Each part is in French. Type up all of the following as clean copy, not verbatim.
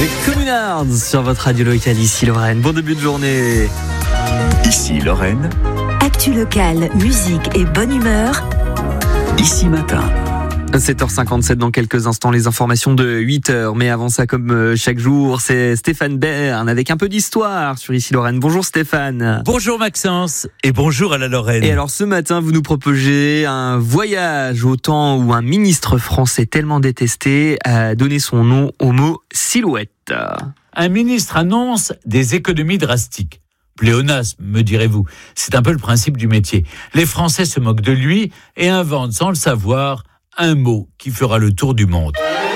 Les Communards sur votre radio locale, ici Lorraine. Bon début de journée. Ici Lorraine. Actu locale, musique et bonne humeur. Ici Matin. 7h57 dans quelques instants, les informations de 8h. Mais avant ça, comme chaque jour, c'est Stéphane Bern avec un peu d'histoire sur Ici Lorraine. Bonjour Stéphane. Bonjour Maxence et bonjour à la Lorraine. Et alors ce matin, vous nous proposez un voyage au temps où un ministre français tellement détesté a donné son nom au mot silhouette. Un ministre annonce des économies drastiques. Pléonasme, me direz-vous. C'est un peu le principe du métier. Les Français se moquent de lui et inventent sans le savoir un mot qui fera le tour du monde.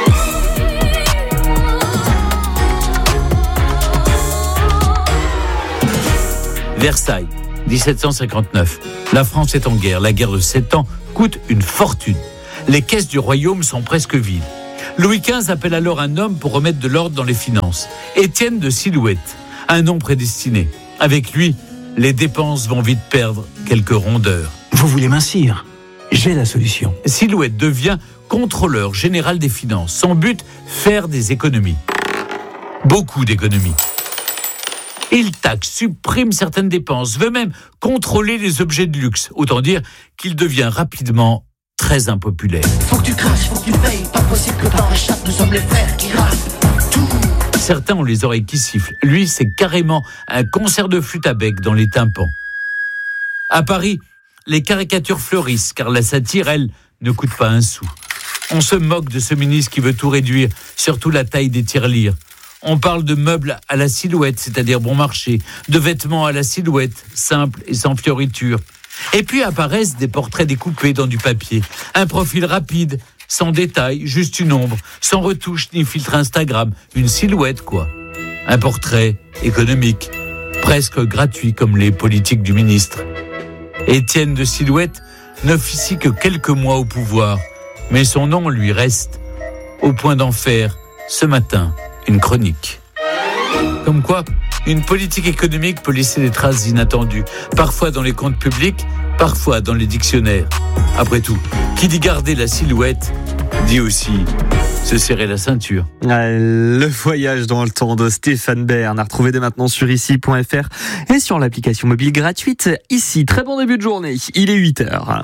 Versailles, 1759. La France est en guerre. La guerre de 7 ans coûte une fortune. Les caisses du royaume sont presque vides. Louis XV appelle alors un homme pour remettre de l'ordre dans les finances. Étienne de Silhouette, un nom prédestiné. Avec lui, les dépenses vont vite perdre quelques rondeurs. Vous voulez mincir ? J'ai la solution. Silhouette devient contrôleur général des finances. Son but, faire des économies. Beaucoup d'économies. Il taxe, supprime certaines dépenses, veut même contrôler les objets de luxe. Autant dire qu'il devient rapidement très impopulaire. Faut que tu craches, faut que tu payes. Pas possible que t'en échappes, nous sommes les frères qui rappent. Tout. Certains ont les oreilles qui sifflent. Lui, c'est carrément un concert de flûte à bec dans les tympans. À Paris, les caricatures fleurissent, car la satire, elle, ne coûte pas un sou. On se moque de ce ministre qui veut tout réduire, surtout la taille des tirelires. On parle de meubles à la silhouette, c'est-à-dire bon marché, de vêtements à la silhouette, simples et sans fioritures. Et puis apparaissent des portraits découpés dans du papier. Un profil rapide, sans détail, juste une ombre, sans retouche ni filtre Instagram. Une silhouette, quoi. Un portrait économique, presque gratuit comme les politiques du ministre. Étienne de Silhouette n'officie que quelques mois au pouvoir, mais son nom lui reste, au point d'en faire, ce matin, une chronique. Comme quoi, une politique économique peut laisser des traces inattendues, parfois dans les comptes publics, parfois dans les dictionnaires. Après tout, qui dit garder la silhouette, dit aussi se serrer la ceinture. Le voyage dans le temps de Stéphane Bern à retrouver dès maintenant sur ici.fr et sur l'application mobile gratuite Ici. Très bon début de journée, il est 8h.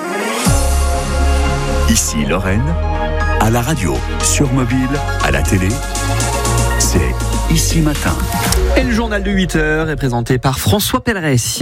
Ici Lorraine. À la radio, sur mobile, à la télé. C'est Ici Matin. Et le journal de 8h est présenté par François Pellerès.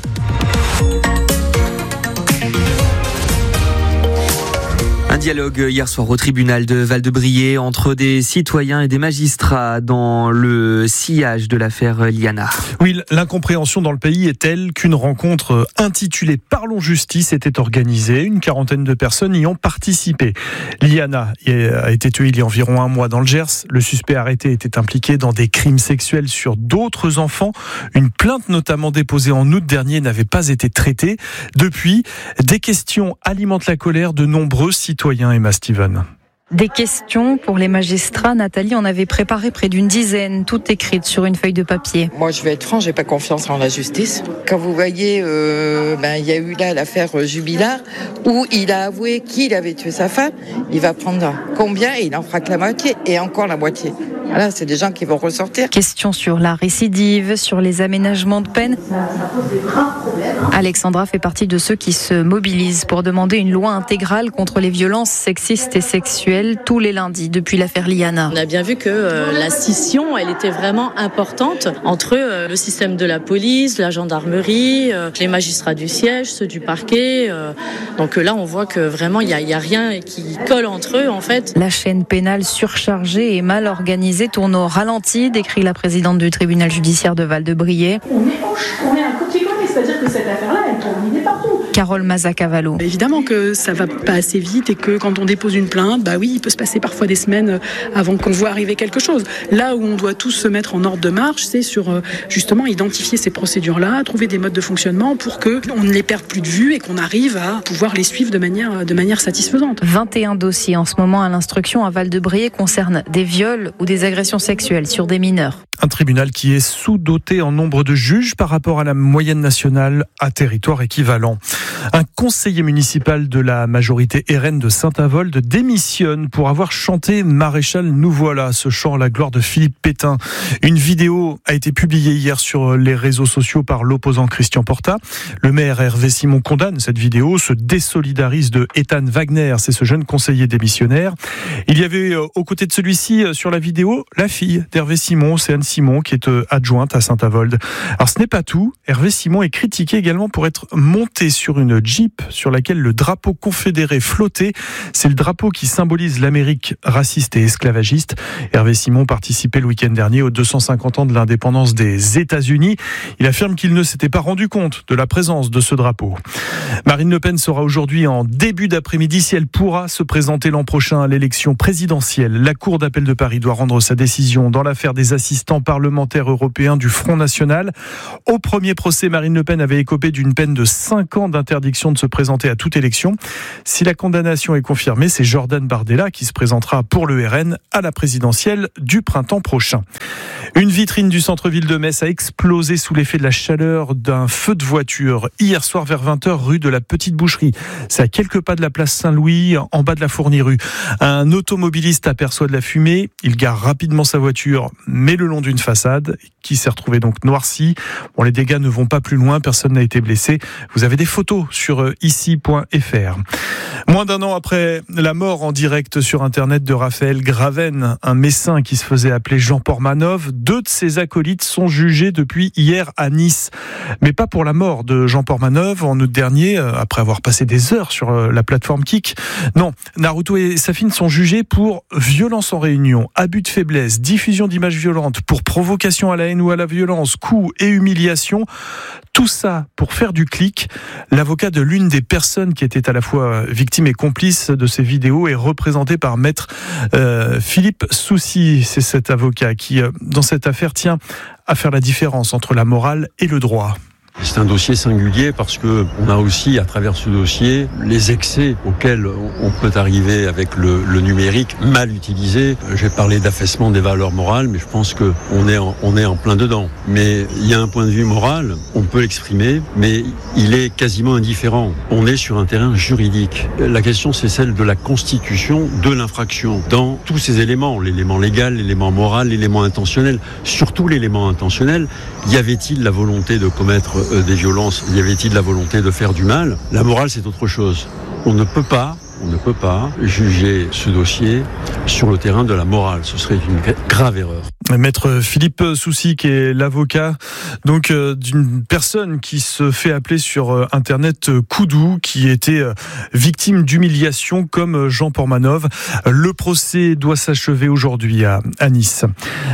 Un dialogue hier soir au tribunal de Val-de-Briey entre des citoyens et des magistrats dans le sillage de l'affaire Liana. Oui, l'incompréhension dans le pays est telle qu'une rencontre intitulée Parlons Justice était organisée. Une quarantaine de personnes y ont participé. Liana a été tuée il y a environ un mois dans le Gers. Le suspect arrêté était impliqué dans des crimes sexuels sur d'autres enfants. Une plainte notamment déposée en août dernier n'avait pas été traitée. Depuis, des questions alimentent la colère de nombreux citoyens. Emma Steven. Des questions pour les magistrats. Nathalie en avait préparé près d'une dizaine, toutes écrites sur une feuille de papier. Moi, je vais être franc, j'ai pas confiance en la justice. Quand vous voyez, il y a eu là l'affaire Jubilard, où il a avoué qu'il avait tué sa femme. Il va prendre combien et il en fera que la moitié, et encore la moitié. Voilà, c'est des gens qui vont ressortir. Question sur la récidive, sur les aménagements de peine. Alexandra fait partie de ceux qui se mobilisent pour demander une loi intégrale contre les violences sexistes et sexuelles tous les lundis depuis l'affaire Liana. On a bien vu que la scission, elle était vraiment importante entre le système de la police, la gendarmerie, les magistrats du siège, ceux du parquet. Donc là, on voit que vraiment, il y a rien qui colle entre eux, en fait. La chaîne pénale surchargée et mal organisée tourne au ralenti, décrit la présidente du tribunal judiciaire de Val-de-Briey. On est un copier-coller, c'est-à-dire que cette affaire-là, elle tourne partout. Carole Mazacavallo. Évidemment que ça va pas assez vite et que quand on dépose une plainte, il peut se passer parfois des semaines avant qu'on voit arriver quelque chose. Là où on doit tous se mettre en ordre de marche, c'est sur justement identifier ces procédures-là, trouver des modes de fonctionnement pour qu'on ne les perde plus de vue et qu'on arrive à pouvoir les suivre de manière satisfaisante. 21 dossiers en ce moment à l'instruction à Val-de-Briey concernent des viols ou des agressions sexuelles sur des mineurs. Un tribunal qui est sous-doté en nombre de juges par rapport à la moyenne nationale à territoire équivalent. Un conseiller municipal de la majorité RN de Saint-Avold démissionne pour avoir chanté Maréchal nous voilà, ce chant à la gloire de Philippe Pétain. Une vidéo a été publiée hier sur les réseaux sociaux par l'opposant Christian Porta. Le maire Hervé Simon condamne cette vidéo, se désolidarise de Ethan Wagner, c'est ce jeune conseiller démissionnaire. Il y avait aux côtés de celui-ci sur la vidéo la fille d'Hervé Simon, c'est Anne Simon, qui est adjointe à Saint-Avold. Alors ce n'est pas tout, Hervé Simon est critiqué également pour être monté sur une Jeep sur laquelle le drapeau confédéré flottait. C'est le drapeau qui symbolise l'Amérique raciste et esclavagiste. Hervé Simon participait le week-end dernier aux 250 ans de l'indépendance des États-Unis. Il affirme qu'il ne s'était pas rendu compte de la présence de ce drapeau. Marine Le Pen sera aujourd'hui en début d'après-midi si elle pourra se présenter l'an prochain à l'élection présidentielle. La Cour d'appel de Paris doit rendre sa décision dans l'affaire des assistants parlementaires européens du Front National. Au premier procès, Marine Le Pen avait écopé d'une peine de 5 ans d'interdiction de se présenter à toute élection. Si la condamnation est confirmée, c'est Jordan Bardella qui se présentera pour le RN à la présidentielle du printemps prochain. Une vitrine du centre-ville de Metz a explosé sous l'effet de la chaleur d'un feu de voiture hier soir vers 20h rue de la Petite Boucherie. C'est à quelques pas de la place Saint-Louis, en bas de la Fournie-Rue. Un automobiliste aperçoit de la fumée, il gare rapidement sa voiture, mais le long d'une façade qui s'est retrouvée donc noircie. Bon, les dégâts ne vont pas plus loin, personne n'a été blessé. Vous avez des photos sur ici.fr. Moins d'un an après la mort en direct sur Internet de Raphaël Graven, un Messin qui se faisait appeler Jean Portmanov, 2 de ses acolytes sont jugés depuis hier à Nice. Mais pas pour la mort de Jean Portmanov en août dernier, après avoir passé des heures sur la plateforme Kik. Non, Naruto et Safine sont jugés pour violence en réunion, abus de faiblesse, diffusion d'images violentes, pour provocation à la haine ou à la violence, coups et humiliation. Tout ça pour faire du clic. L'avocat de l'une des personnes qui était à la fois victime et complice de ces vidéos est représenté par maître Philippe Soucy. C'est cet avocat qui, dans cette affaire, tient à faire la différence entre la morale et le droit. C'est un dossier singulier parce que on a aussi, à travers ce dossier, les excès auxquels on peut arriver avec le numérique mal utilisé. J'ai parlé d'affaissement des valeurs morales, mais je pense que on est en plein dedans. Mais il y a un point de vue moral, on peut l'exprimer, mais il est quasiment indifférent. On est sur un terrain juridique. La question, c'est celle de la constitution de l'infraction. Dans tous ces éléments, l'élément légal, l'élément moral, l'élément intentionnel, surtout l'élément intentionnel, y avait-il la volonté de commettre des violences, y avait-il la volonté de faire du mal? La morale, c'est autre chose. On ne peut pas juger ce dossier sur le terrain de la morale. Ce serait une grave erreur. Maître Philippe Soucy, qui est l'avocat donc d'une personne qui se fait appeler sur Internet Koudou, qui était victime d'humiliation comme Jean Portmanov. Le procès doit s'achever aujourd'hui à Nice.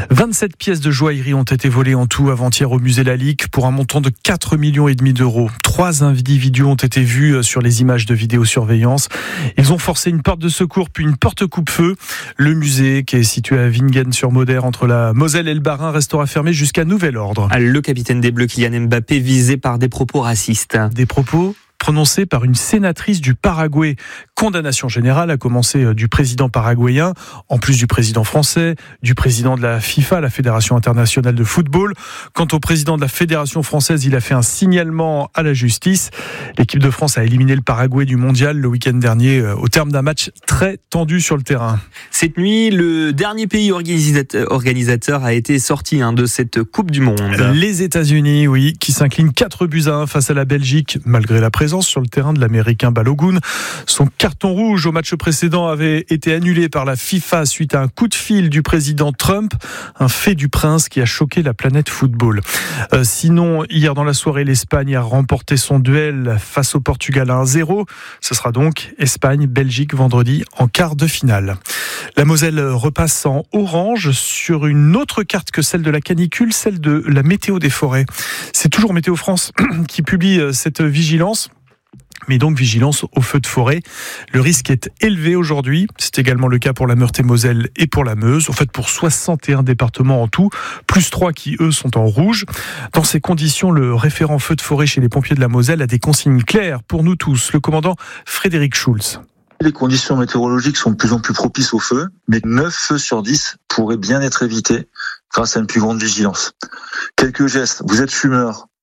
27 pièces de joaillerie ont été volées en tout avant-hier au musée Lalique pour un montant de 4,5 millions d'euros. 3 individus ont été vus sur les images de vidéosurveillance. Ils ont forcé une porte de secours puis une porte coupe-feu. Le musée, qui est situé à Wingen-sur-Moder entre la Moselle et le Bas-Rhin, restera fermé jusqu'à nouvel ordre. Le capitaine des Bleus, Kylian Mbappé, visé par des propos racistes. Des propos prononcée par une sénatrice du Paraguay. Condamnation générale, à commencer du président paraguayen, en plus du président français, du président de la FIFA, la Fédération internationale de football. Quant au président de la Fédération française, il a fait un signalement à la justice. L'équipe de France a éliminé le Paraguay du mondial le week-end dernier au terme d'un match très tendu sur le terrain. Cette nuit, le dernier pays organisateur a été sorti de cette Coupe du Monde. Les États-Unis, oui, qui s'inclinent 4-1 face à la Belgique, malgré la présence sur le terrain de l'Américain Balogun. Son carton rouge au match précédent avait été annulé par la FIFA suite à un coup de fil du président Trump, un fait du prince qui a choqué la planète football. Sinon, hier dans la soirée, l'Espagne a remporté son duel face au Portugal à 1-0. Ce sera donc Espagne-Belgique vendredi en quart de finale. La Moselle repasse en orange sur une autre carte que celle de la canicule, celle de la météo des forêts. C'est toujours Météo France qui publie cette vigilance. Mais donc vigilance aux feux de forêt. Le risque est élevé aujourd'hui. C'est également le cas pour la Meurthe-et-Moselle et pour la Meuse. En fait, pour 61 départements en tout, plus 3 qui, eux, sont en rouge. Dans ces conditions, le référent feux de forêt chez les pompiers de la Moselle a des consignes claires pour nous tous. Le commandant Frédéric Schulz. Les conditions météorologiques sont de plus en plus propices au feu, mais 9 feux sur 10 pourraient bien être évités grâce à une plus grande vigilance. Quelques gestes. Vous êtes fumeur.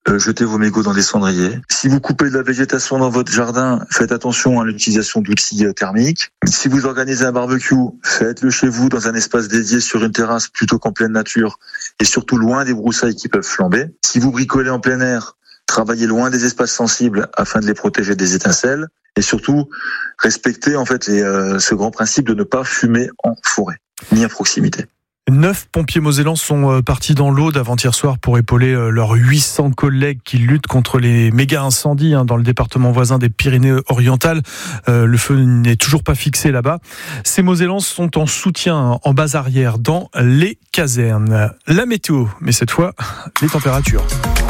jetez vos mégots dans des cendriers. Si vous coupez de la végétation dans votre jardin, faites attention à l'utilisation d'outils thermiques. Si vous organisez un barbecue, faites-le chez vous dans un espace dédié sur une terrasse plutôt qu'en pleine nature et surtout loin des broussailles qui peuvent flamber. Si vous bricolez en plein air, travaillez loin des espaces sensibles afin de les protéger des étincelles et surtout respectez ce grand principe de ne pas fumer en forêt ni à proximité. 9 pompiers mosellans sont partis dans l'Aude avant-hier soir pour épauler leurs 800 collègues qui luttent contre les méga incendies dans le département voisin des Pyrénées-Orientales. Le feu n'est toujours pas fixé là-bas. Ces mosellans sont en soutien en base arrière dans les casernes. La météo, mais cette fois, les températures.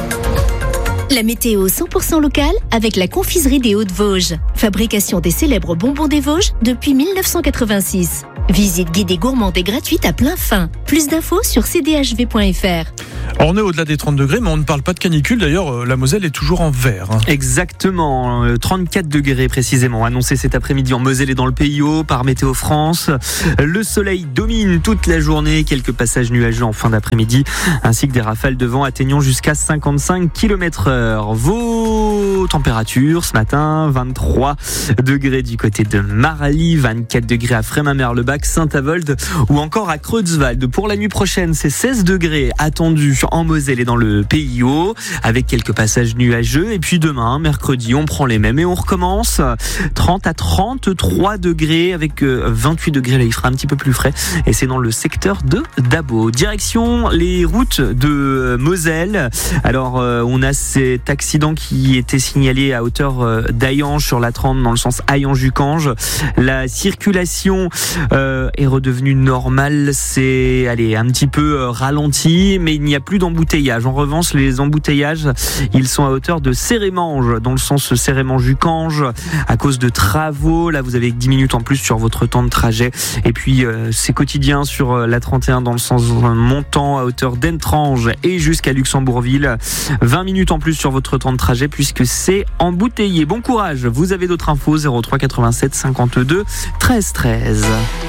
La météo 100% locale avec la confiserie des Hauts-de-Vosges. Fabrication des célèbres bonbons des Vosges depuis 1986. Visite guidée gourmande et gratuite à plein fin. Plus d'infos sur cdhv.fr. Alors on est au-delà des 30 degrés, mais on ne parle pas de canicule. D'ailleurs, la Moselle est toujours en vert. Exactement, 34 degrés précisément, annoncé cet après-midi en Moselle et dans le Pays Haut par Météo France. Le soleil domine toute la journée, quelques passages nuageux en fin d'après-midi, ainsi que des rafales de vent atteignant jusqu'à 55 km/h. Vos températures ce matin, 23 degrés du côté de Marly, 24 degrés à Frémin-Merlebach, Saint-Avold ou encore à Creutzwald. Pour la nuit prochaine, c'est 16 degrés attendus en Moselle et dans le Pays Haut, avec quelques passages nuageux. Et puis demain, mercredi, on prend les mêmes et on recommence. 30 à 33 degrés avec 28 degrés. Là, il fera un petit peu plus frais. Et c'est dans le secteur de Dabo. Direction les routes de Moselle. Alors, on a cet accident qui était signalé à hauteur d'Ayange sur la 30 dans le sens Ayange-Ucange. La circulation est redevenue normale. C'est, un petit peu ralenti, mais il n'y a plus d'embouteillage. En revanche, les embouteillages, ils sont à hauteur de Cérémange, dans le sens Cérémange-Ucange, à cause de travaux. Là, vous avez 10 minutes en plus sur votre temps de trajet. Et puis, c'est quotidien sur la 31 dans le sens montant à hauteur d'Entrange et jusqu'à Luxembourgville. 20 minutes en plus sur votre temps de trajet puisque c'est embouteillé. Bon courage. Vous avez d'autres infos, 03 87 52 13 13.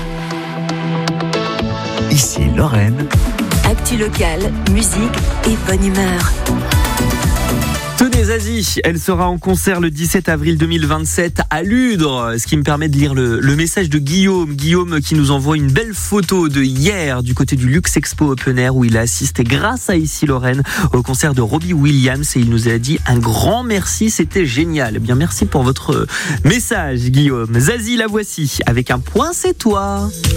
Ici Lorraine. Actu locale, musique et bonne humeur. Tenez Zazie, elle sera en concert le 17 avril 2027 à Ludre, ce qui me permet de lire le message de Guillaume. Guillaume qui nous envoie une belle photo de hier du côté du Luxe Expo Open Air où il a assisté grâce à Ici Lorraine au concert de Robbie Williams et il nous a dit un grand merci, c'était génial. Eh bien merci pour votre message Guillaume. Zazie, la voici avec un point c'est toi.